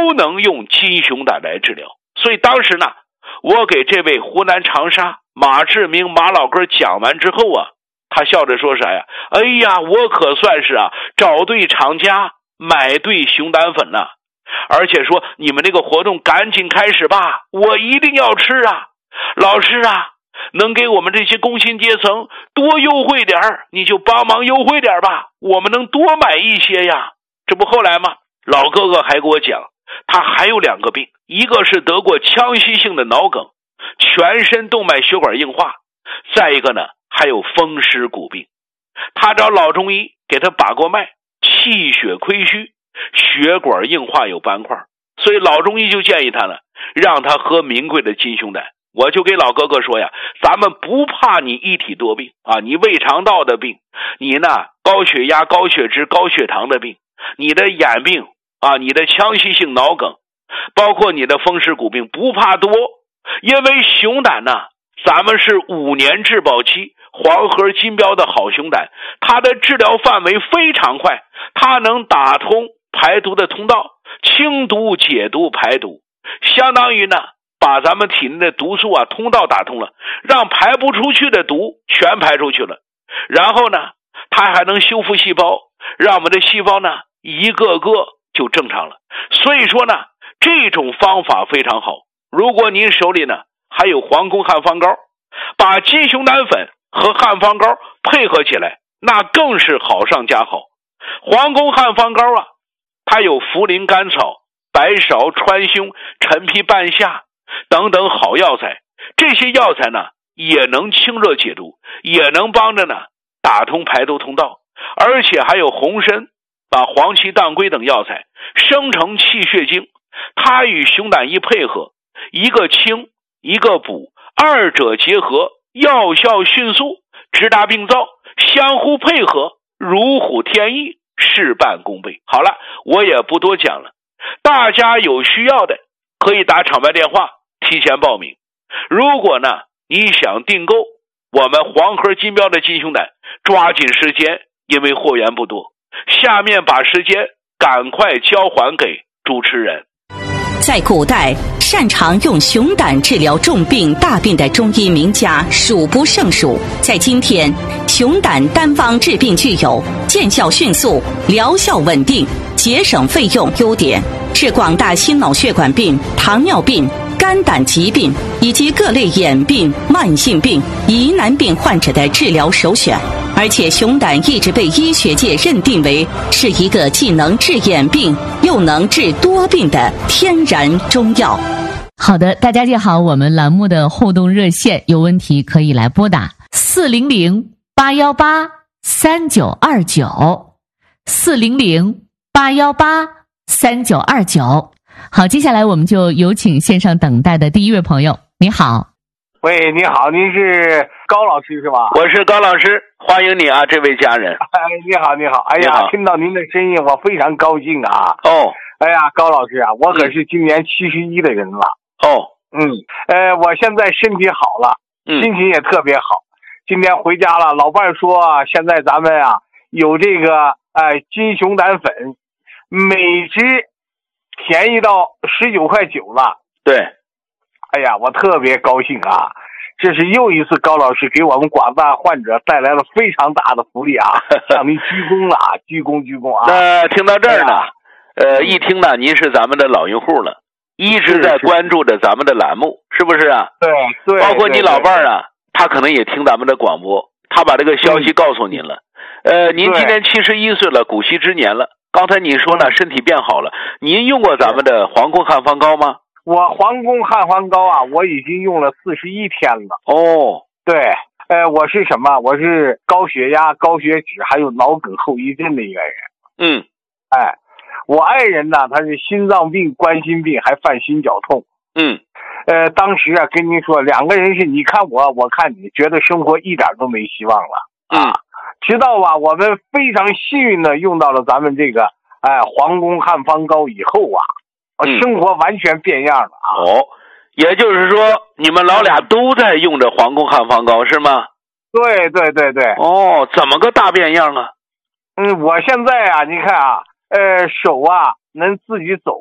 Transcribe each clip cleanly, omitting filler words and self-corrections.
都能用金熊胆来治疗。所以当时呢，我给这位湖南长沙马志明马老哥讲完之后啊，他笑着说啥呀？哎呀，我可算是找对厂家买对熊胆粉了，而且说你们这个活动赶紧开始吧，我一定要吃啊！老师啊，能给我们这些工薪阶层多优惠点你就帮忙优惠点吧，我们能多买一些呀。这不后来吗？老哥哥还给我讲，他还有2个病，一个是得过腔隙性的脑梗，全身动脉血管硬化，再一个呢还有风湿骨病。他找老中医给他把过脉，气血亏虚，血管硬化有斑块，所以老中医就建议他呢，让他喝名贵的金熊胆。我就给老哥哥说呀，咱们不怕你一体多病啊，你胃肠道的病，你呢高血压、高血脂、高血糖的病，你的眼病啊，你的腔隙性脑梗，包括你的风湿骨病，不怕多。因为熊胆呢，咱们是5年质保期，黄河金标的好熊胆，它的治疗范围非常快，它能打通排毒的通道，清毒解毒排毒，相当于呢把咱们体内的毒素通道打通了，让排不出去的毒全排出去了。然后呢它还能修复细胞，让我们的细胞呢一个个就正常了。所以说呢，这种方法非常好。如果您手里呢还有皇宫汉方膏，把金熊胆粉和汉方膏配合起来，那更是好上加好。皇宫汉方膏它有茯苓、甘草、白芍、川芎、陈皮、半夏等等好药材，这些药材呢也能清热解毒，也能帮着呢打通排毒通道，而且还有红参、黄芪、当归等药材生成气血精，它与熊胆一配合，一个清一个补，二者结合，药效迅速，直达病灶，相互配合，如虎添翼，事半功倍。好了，我也不多讲了，大家有需要的可以打场外电话提前报名。如果呢你想订购我们黄河金标的金熊胆，抓紧时间，因为货源不多。下面把时间赶快交还给主持人。 在古代，擅长用熊胆治疗重病大病的中医名家数不胜数。在今天，熊胆单方治病具有见效迅速、疗效稳定、节省费用优点，是广大心脑血管病、糖尿病、肝胆疾病以及各类眼病、慢性病、疑难病患者的治疗首选。而且熊胆一直被医学界认定为是一个既能治眼病又能治多病的天然中药。 好的，大家记好我们栏目的互动热线，有问题可以来拨打400-818-3929 400-818-3929。好，接下来我们就有请线上等待的第一位朋友。你好。 喂，你好，您是高老师是吧？ 我是高老师，欢迎你这位家人。 你好，你好。哎呀，听到您的声音，我非常高兴啊。 哦。 哎呀，高老师我可是今年71的人了。 哦。 我现在身体好了，心情也特别好。今天回家了，老伴说现在咱们有这个金熊胆粉，每支便宜到19.9块了。 对。 哎呀，我特别高兴啊！这是又一次高老师给我们广大患者带来了非常大的福利向您鞠躬了鞠躬那听到这儿呢，一听呢，您是咱们的老用户了，一直在关注着咱们的栏目，是不是啊？ 对， 包括你老伴儿他可能也听咱们的广播，他把这个消息告诉您了。您今年71岁了，古稀之年了。刚才你说呢，身体变好了，您用过咱们的皇宫汉方膏吗？ 我皇宫汉方膏我已经用了41天了。 哦， 对，我是什么？我是高血压、高血脂还有脑梗后遗症的一个人。我爱人呢，他是心脏病、冠心病，还犯心绞痛。当时跟您说，两个人是你看我，我看你，觉得生活一点都没希望了直到我们非常幸运的用到了咱们这个皇宫汉方膏以后生活完全变样了也就是说你们老俩都在用着皇宫汉方膏是吗？ 对。 怎么个大变样我现在你看手能自己走了，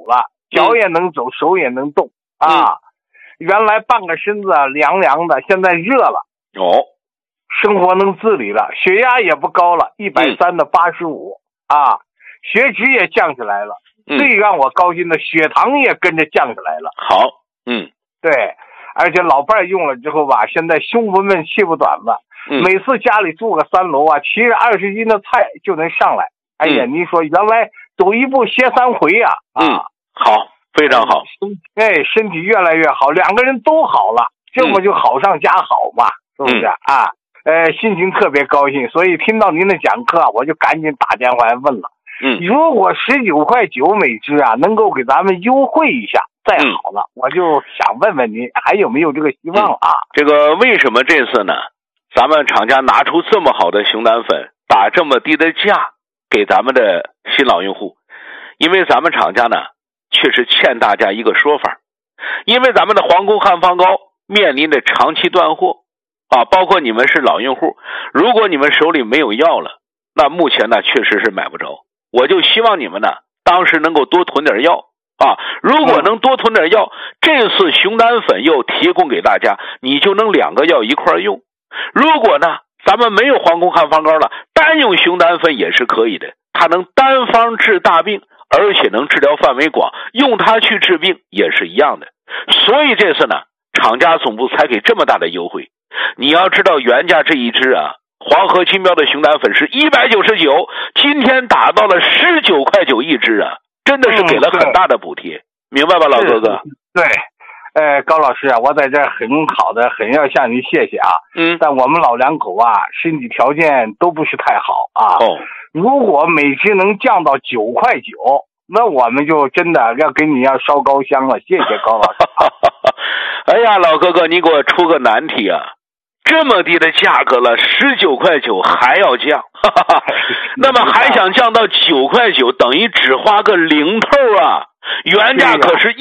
脚也能走，手也能动啊。原来半个身子凉凉的，现在热了。生活能自理了，血压也不高了，130的85啊，血脂也降下来了。最让我高兴的，血糖也跟着降下来了。 好， 对，而且老伴用了之后吧，现在胸不闷气不短了。每次家里住个3楼啊，骑着20斤的菜就能上来。哎呀，您说原来走一步歇3回呀！ 好，非常好。 身体越来越好，2个人都好了，这么就好上加好嘛，是不是啊？心情特别高兴，所以听到您的讲课，我就赶紧打电话来问了。如果19.9块每支啊，能够给咱们优惠一下，再好了，我就想问问您还有没有这个希望啊？ 这个为什么这次呢？咱们厂家拿出这么好的熊胆粉，打这么低的价给咱们的新老用户，因为咱们厂家呢确实欠大家一个说法，因为咱们的皇宫汉方膏面临着长期断货啊，包括你们是老用户，如果你们手里没有药了，那目前呢确实是买不着。我就希望你们呢当时能够多囤点药啊，如果能多囤点药，这次熊胆粉又提供给大家，你就能2个药一块用。如果呢咱们没有皇宫汉方膏了，单用熊胆粉也是可以的，它能单方治大病，而且能治疗范围广，用它去治病也是一样的。所以这次呢厂家总部才给这么大的优惠。你要知道原价这一支啊，黄河金标的熊胆粉是199，今天打到了19.9块一支啊，真的是给了很大的补贴，明白吧，老哥哥？ 对。高老师啊，我在这儿很要向您谢谢啊。但我们老2口啊，身体条件都不是太好啊。如果每支能降到9.9块，那我们就真的要给你要烧高香了。谢谢高老师。 哎呀，老哥哥，你给我出个难题啊！这么低的价格了，19.9块还要降，那么还想降到9.9块，等于只花个零头啊！原价可是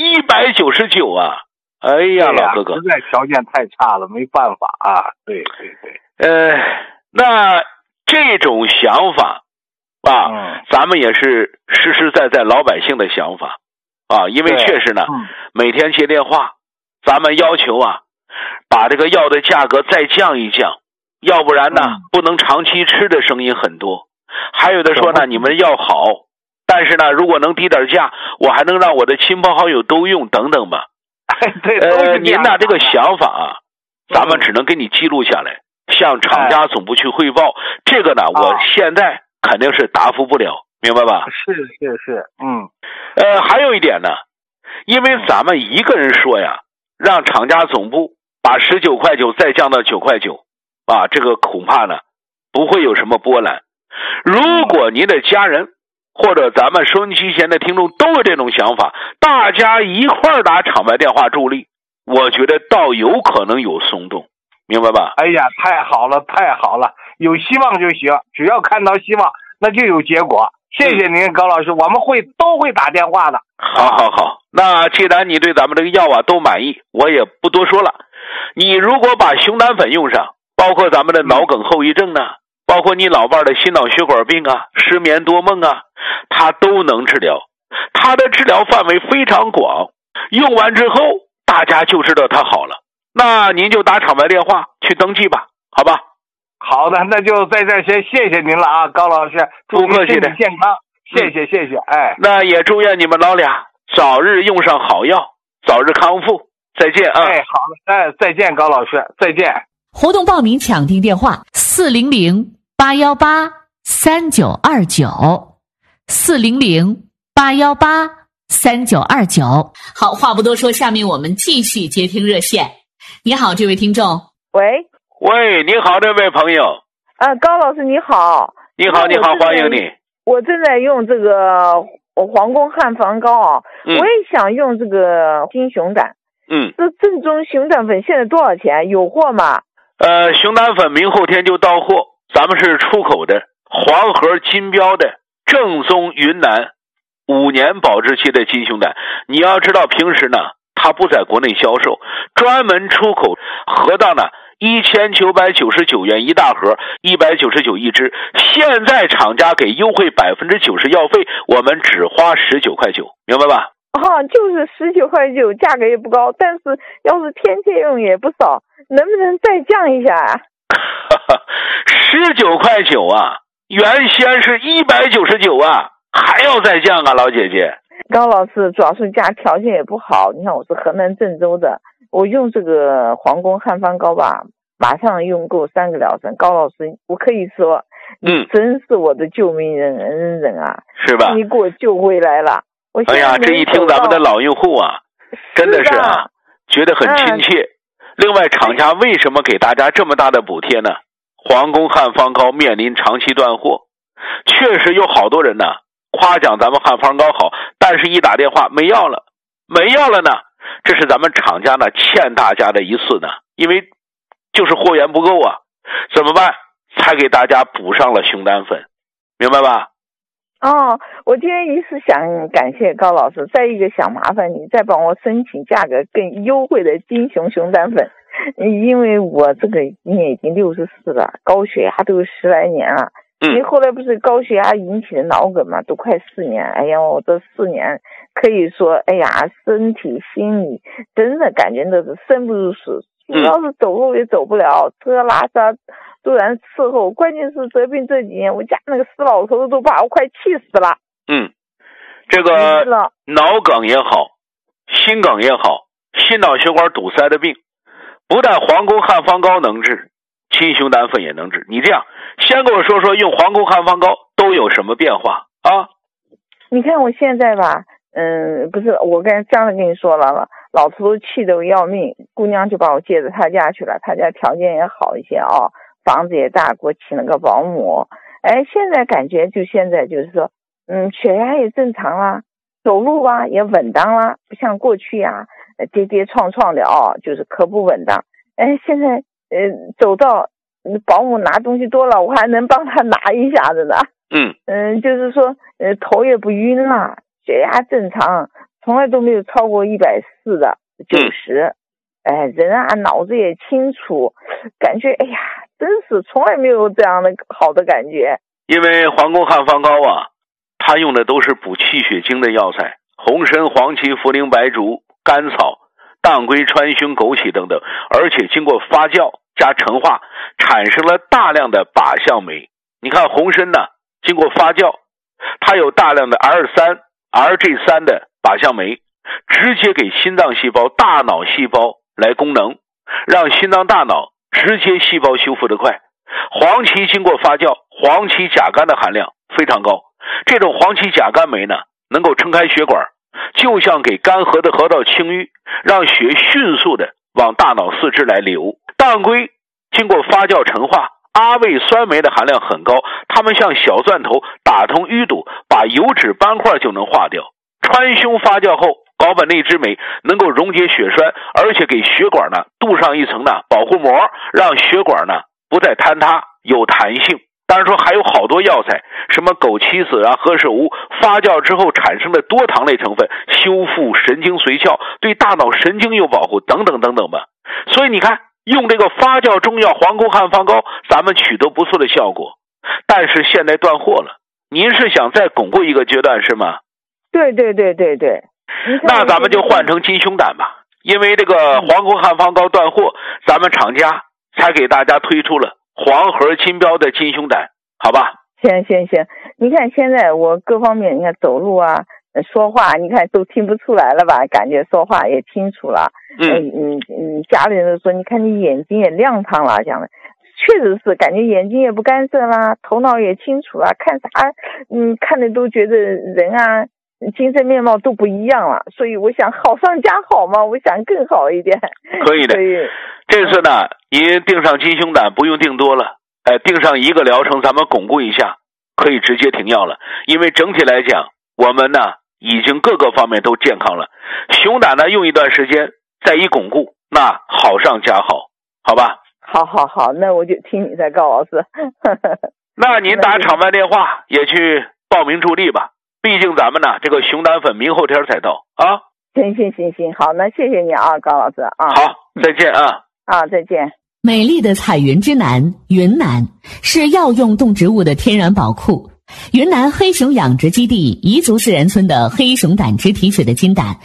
199啊！哎呀，老哥哥， 实在条件太差了，没办法啊。对。 那这种想法啊，咱们也是实实在在老百姓的想法啊，因为确实呢，每天接电话，咱们要求啊，把这个药的价格再降一降，要不然呢，不能长期吃的声音很多。还有的说呢，你们药好，但是呢，如果能低点价，我还能让我的亲朋好友都用等等吧。您的这个想法啊，咱们只能给你记录下来，向厂家总部去汇报。这个呢，我现在肯定是答复不了，明白吧？ 是。 还有一点呢，因为咱们一个人说呀，让厂家总部把19.9块再降到9.9块啊，这个恐怕呢不会有什么波澜。如果您的家人或者咱们收音机前的听众都有这种想法，大家一块打厂外电话助力，我觉得倒有可能有松动，明白吧？ 哎呀，太好了，有希望就行，只要看到希望，那就有结果。谢谢您，高老师，我们都会打电话的。 好，那既然你对咱们这个药啊都满意，我也不多说了。你如果把熊胆粉用上，包括咱们的脑梗后遗症呢，包括你老伴的心脑血管病啊、失眠多梦啊，它都能治疗，它的治疗范围非常广，用完之后大家就知道它好了。那您就打厂外电话去登记吧，好吧？ 好的，那就在这先谢谢您了啊，高老师，祝您身体健康，谢谢。 那也祝愿你们老俩早日用上好药，早日康复，再见啊！ 好的，再见，高老师，再见。 活动报名抢订电话400-818-3929，400-818-3929。好，话不多说，下面我们继续接听热线。你好，这位听众。 喂，你好，这位朋友。 高老师你好。 你好，欢迎你。 我正在用这个皇宫汉方膏啊，我也想用这个金熊胆。这正宗熊胆粉现在多少钱？有货吗？ 熊胆粉明后天就到货，咱们是出口的，黄河金标的正宗云南5年保质期的金熊胆。你要知道平时呢它不在国内销售，专门出口，合到呢1999元一大盒，199一支。现在厂家给优惠90%药费，我们只花19.9块，明白吧？ 就是19.9块，价格也不高，但是要是天天用也不少，能不能再降一下啊 ？19.9块啊，原先是199啊，还要再降啊，老姐姐。 高老师，主要是家条件也不好，你看我是河南郑州的，我用这个皇宫汉方膏吧，马上用够3个疗程。高老师，我可以说，你真是我的救命人啊， 是吧？ 你给我救回来了。 哎呀，这一听咱们的老用户啊，真的是啊，觉得很亲切。另外，厂家为什么给大家这么大的补贴呢？皇宫汉方膏面临长期断货，确实有好多人呢夸奖咱们汉方膏好，但是一打电话没药了呢，这是咱们厂家呢欠大家的一次呢，因为就是货源不够啊，怎么办？才给大家补上了熊胆粉，明白吧？ 我今天一是想感谢高老师，再一个想麻烦你再帮我申请价格更优惠的金熊熊胆粉，因为我这个年已经64了，高血压都有10来年了。你后来不是高血压引起的脑梗嘛，都快4年。哎呀，我这4年可以说，哎呀，身体心理真的感觉都是生不如死，主要是走路也走不了，车拉撒突然伺候，关键是得病这几年，我家那个死老头子都把我快气死了。 这个脑梗也好，心梗也好，心脑血管堵塞的病，不但皇宫汉方膏能治，金熊胆粉也能治。你这样先跟我说说用皇宫汉方膏都有什么变化啊？ 你看我现在吧，不是，我刚才跟你说了，老头都气得要命，姑娘就把我接到他家去了，他家条件也好一些啊，房子也大，给我请了个保姆。现在感觉现在就是说，血压也正常啦，走路啊也稳当啦，不像过去呀跌跌撞撞的就是可不稳当。现在走到保姆拿东西多了，我还能帮他拿一下子呢。就是说头也不晕了，血压正常，从来都没有超过140的90。人啊脑子也清楚，感觉哎呀，真是从来没有这样的好的感觉。 因为皇宫汉方膏啊，它用的都是补气血经的药材，红参、黄芪、茯苓、白术、甘草、当归、川芎、枸杞等等，而且经过发酵加陈化，产生了大量的靶向酶。你看红参呢，经过发酵，它有大量的 R3、RG3 的靶向酶，直接给心脏细胞、大脑细胞来功能，让心脏大脑直接细胞修复得快。黄芪经过发酵，黄芪甲苷的含量非常高，这种黄芪甲苷酶呢，能够撑开血管，就像给干涸的河道清淤，让血迅速的往大脑四肢来流。当归经过发酵陈化，阿魏酸酶的含量很高，它们像小钻头，打通淤堵，把油脂斑块就能化掉。川芎发酵后，睾本内酯酶能够溶解血栓，而且给血管呢镀上一层呢保护膜，让血管呢不再坍塌，有弹性。当然说还有好多药材，什么枸杞子啊、何首乌，发酵之后产生的多糖类成分，修复神经髓鞘，对大脑神经有保护，等等等等吧。所以你看，用这个发酵中药皇宫汉方膏，咱们取得不错的效果。但是现在断货了，您是想再巩固一个阶段是吗？ 对。 那咱们就换成金熊胆吧，因为这个皇宫汉方膏断货，咱们厂家才给大家推出了黄盒金标的金熊胆，好吧？ 行，你看现在我各方面，你看走路啊、说话，你看都听不出来了吧？感觉说话也清楚了。家里人都说，你看你眼睛也亮堂了，这样的，确实是感觉眼睛也不干涩啦，头脑也清楚了，看啥，看的都觉得人啊。精神面貌都不一样了，所以我想好上加好嘛，我想更好一点。 可以的。这次呢，您订上金熊胆不用订多了，订上1个疗程，咱们巩固一下，可以直接停药了。因为整体来讲，我们呢已经各个方面都健康了。熊胆呢用一段时间再一巩固，那好上加好，好吧？ 好，那我就听你的，高老师。 那您打厂外电话也去报名助力吧。毕竟咱们呢，这个熊胆粉明后天才到啊。 行，好，那谢谢你啊，高老师啊。 好，再见啊。 再见。 美丽的彩云之南，云南是药用动植物的天然宝库。云南黑熊养殖基地彝族自然村的黑熊胆植体血的金胆